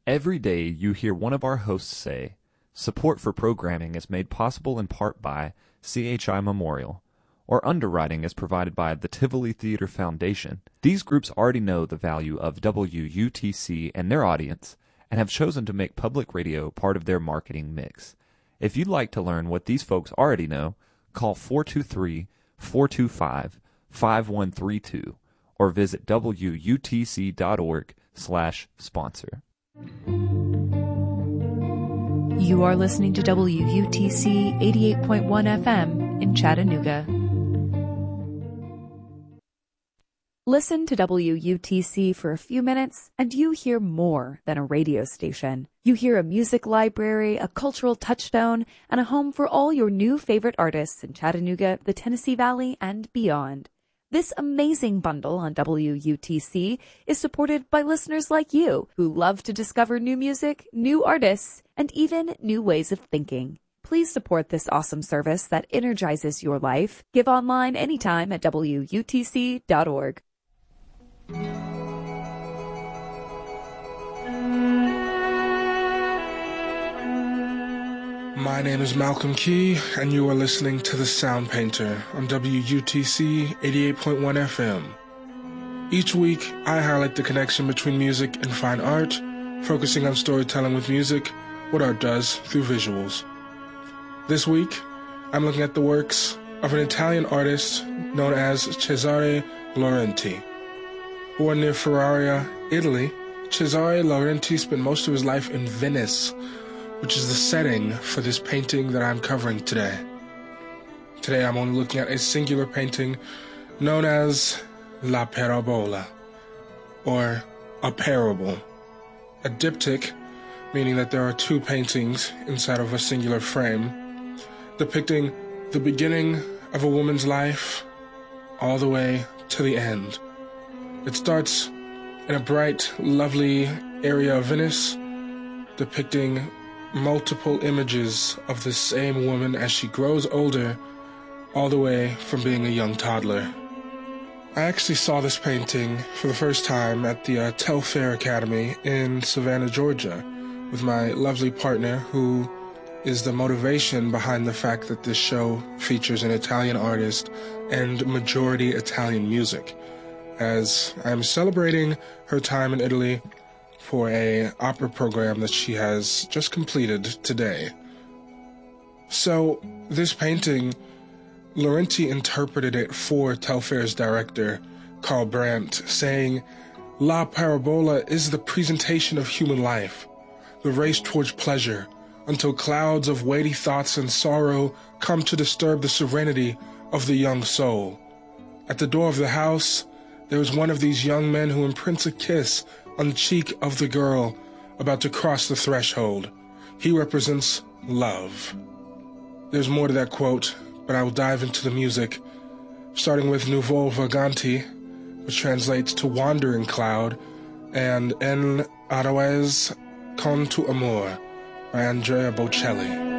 Every day you hear one of our hosts say, support for programming is made possible in part by CHI Memorial, or underwriting is provided by the Tivoli Theater Foundation. These groups already know the value of WUTC and their audience and have chosen to make public radio part of their marketing mix. If you'd like to learn what these folks already know, call 423-425-5132 or visit WUTC.org/sponsor. You are listening to WUTC 88.1 FM in Chattanooga. Listen to WUTC for a few minutes and you hear more than a radio station. You hear a music library, a cultural touchstone, and a home for all your new favorite artists in Chattanooga, the Tennessee Valley, and beyond. This amazing bundle on WUTC is supported by listeners like you who love to discover new music, new artists, and even new ways of thinking. Please support this awesome service that energizes your life. Give online anytime at WUTC.org. My name is Malcolm Key, and you are listening to The Sound Painter on WUTC 88.1 FM. Each week, I highlight the connection between music and fine art, focusing on storytelling with music, what art does through visuals. This week, I'm looking at the works of an Italian artist known as Cesare Laurenti. Born near Ferrara, Italy, Cesare Laurenti spent most of his life in Venice, which is the setting for this painting that I'm covering today. Today I'm only looking at a singular painting known as La Parabola, or a parable. A diptych, meaning that there are two paintings inside of a singular frame, depicting the beginning of a woman's life all the way to the end. It starts in a bright, lovely area of Venice, depicting multiple images of the same woman as she grows older, all the way from being a young toddler. I actually saw this painting for the first time at the Telfair Academy in Savannah, Georgia, with my lovely partner, who is the motivation behind the fact that this show features an Italian artist and majority Italian music, as I'm celebrating her time in Italy for an opera program that she has just completed today. So this painting, Laurenti interpreted it for Telfair's director, Carl Brandt, saying, La Parabola is the presentation of human life, the race towards pleasure, until clouds of weighty thoughts and sorrow come to disturb the serenity of the young soul. At the door of the house, there is one of these young men who imprints a kiss on the cheek of the girl about to cross the threshold. He represents love. There's more to that quote, but I will dive into the music, starting with Nuovo Vagante, which translates to Wandering Cloud, and En Aroes con tu amor by Andrea Bocelli.